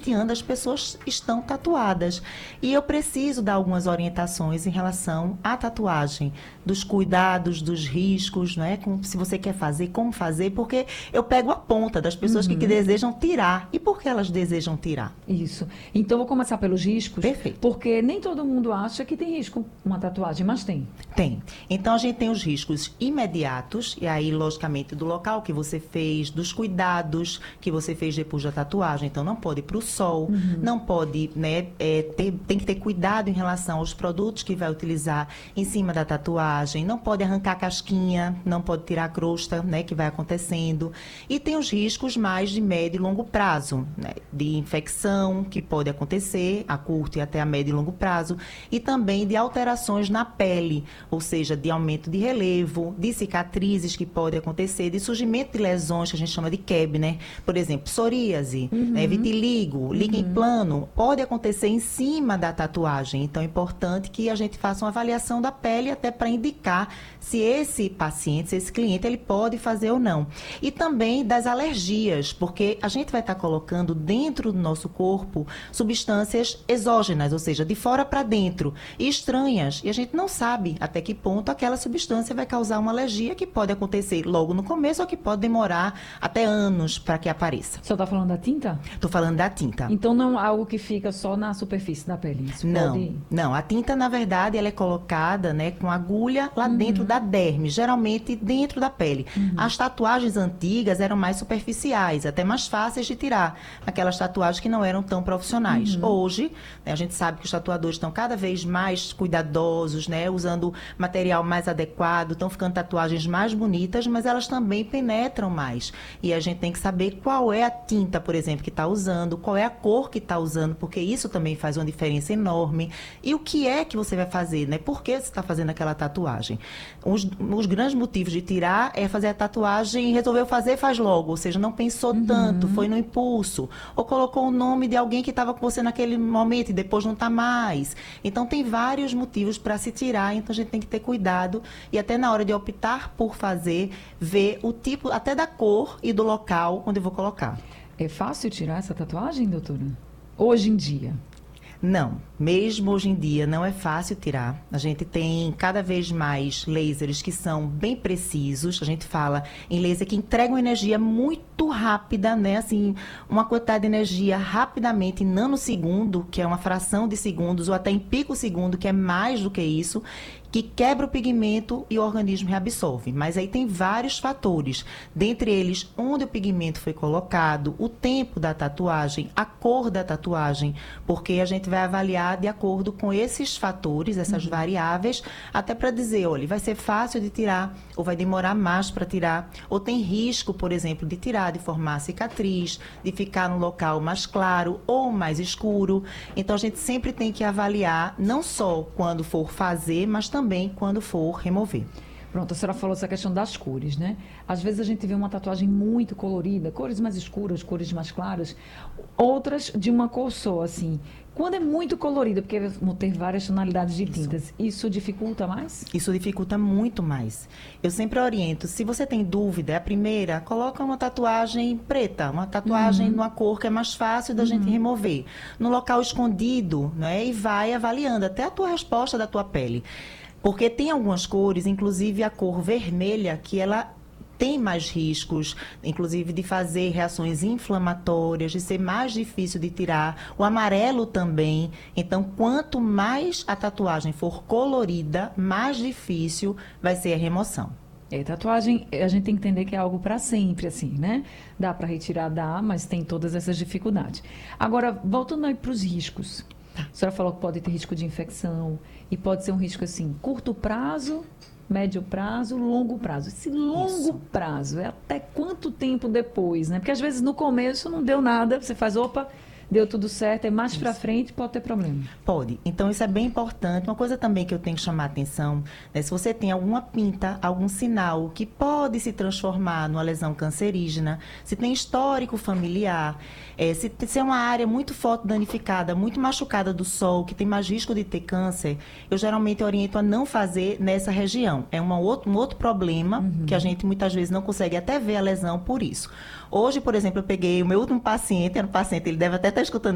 20 anos as pessoas estão tatuadas. E eu preciso dar algumas orientações em relação à tatuagem, dos cuidados, dos riscos, né? Se você quer fazer, como fazer, porque eu pego a ponta das pessoas que desejam tirar. E por que elas desejam tirar? Isso. Então, vou começar pelos riscos. Perfeito. Porque nem todo mundo acha que tem risco uma tatuagem, mas tem. Tem. Então, a gente tem os riscos imediatos, e aí, logicamente, do local que você fez, dos cuidados que você fez depois da tatuagem. Então, não pode ir para o sol, não pode, né, tem que ter cuidado em relação aos produtos que vai utilizar em cima da tatuagem, não pode arrancar a casquinha, não pode tirar a crosta, né, que vai acontecendo. E tem os riscos mais de médio e longo prazo, né, de infecção que pode acontecer a curto e até a médio e longo prazo, e também de alterações na pele, ou seja, de aumento de relevo, de cicatrizes que pode acontecer, de surgimento de lesões que a gente chama de KEB, né? Por exemplo, psoríase, né, vitiligo, líquen plano, pode acontecer em cima da tatuagem. Então, é importante que a gente faça uma avaliação da pele até para indicar se esse paciente, se esse cliente, ele pode fazer ou não. E também das alergias, porque a gente vai estar colocando dentro do nosso corpo substâncias exógenas, ou seja, de fora para dentro, e estranhas. E a gente não sabe até que ponto aquela substância vai causar uma alergia que pode acontecer logo no começo ou que pode demorar até anos para que apareça. O senhor está falando da tinta? Estou falando da tinta. Então, não é algo que fica só na superfície da pele? Isso pode... Não. A tinta, na verdade, ela é colocada, né, com agulha lá dentro da derme, geralmente dentro da pele. As tatuagens antigas eram mais superficiais, até mais fáceis de tirar. Aquelas tatuagens que não eram tão profissionais. Hoje, né, a gente sabe que os tatuadores estão cada vez mais cuidadosos, né, usando material mais adequado, estão ficando tatuagens mais bonitas, mas elas também penetram mais. E a gente tem que saber qual é a tinta, por exemplo, que está usando, qual é a cor que está usando, porque isso também faz uma diferença enorme. E o que é que você vai fazer, né? Por que você está fazendo aquela tatuagem? Os grandes motivos de tirar é fazer a tatuagem e resolveu fazer, faz logo. Ou seja, não pensou tanto, foi no impulso. Ou colocou o nome de alguém que estava com você naquele momento e depois não está mais. Então, tem vários motivos para se tirar, então a gente tem que ter cuidado e até na hora de optar por fazer, ver o tipo, até da cor e do local onde eu vou colocar. É fácil tirar essa tatuagem, doutora? Hoje em dia? Não, mesmo hoje em dia não é fácil tirar. A gente tem cada vez mais lasers que são bem precisos. A gente fala em laser que entregam energia muito rápida, né? Assim, uma quantidade de energia rapidamente em nanosegundo, que é uma fração de segundos, ou até em picosegundo, que é mais do que isso, que quebra o pigmento e o organismo reabsorve. Mas aí tem vários fatores, dentre eles onde o pigmento foi colocado, o tempo da tatuagem, a cor da tatuagem, porque a gente vai avaliar de acordo com esses fatores, essas variáveis, até para dizer, olha, vai ser fácil de tirar, ou vai demorar mais para tirar, ou tem risco, por exemplo, de tirar, de formar cicatriz, de ficar no local mais claro ou mais escuro. Então, a gente sempre tem que avaliar, não só quando for fazer, mas também quando for remover. Pronto, a senhora falou essa questão das cores, né? Às vezes a gente vê uma tatuagem muito colorida, cores mais escuras, cores mais claras, outras de uma cor só, assim. Quando é muito colorida, porque vão ter várias tonalidades de tintas, isso dificulta mais? Isso dificulta muito mais. Eu sempre oriento, se você tem dúvida, a primeira, coloca uma tatuagem preta, uma tatuagem numa cor que é mais fácil da gente remover. No local escondido, né? E vai avaliando até a tua resposta da tua pele. Porque tem algumas cores, inclusive a cor vermelha, que ela tem mais riscos, inclusive de fazer reações inflamatórias, de ser mais difícil de tirar. O amarelo também. Então, quanto mais a tatuagem for colorida, mais difícil vai ser a remoção. Tatuagem, a gente tem que entender que é algo para sempre, assim, né? Dá para retirar, dá, mas tem todas essas dificuldades. Agora, voltando aí para os riscos. A senhora falou que pode ter risco de infecção e pode ser um risco, assim, curto prazo, médio prazo, longo prazo. Esse longo prazo é até quanto tempo depois, né? Porque às vezes no começo não deu nada, você faz, opa, deu tudo certo, e mais para frente pode ter problema. Pode. Então, isso é bem importante. Uma coisa também que eu tenho que chamar a atenção, né, se você tem alguma pinta, algum sinal que pode se transformar numa lesão cancerígena, se tem histórico familiar, se é uma área muito forte danificada, muito machucada do sol, que tem mais risco de ter câncer, eu geralmente oriento a não fazer nessa região. É um outro problema que a gente muitas vezes não consegue até ver a lesão por isso. Hoje, por exemplo, eu peguei o meu último paciente, era um paciente, ele deve até estar escutando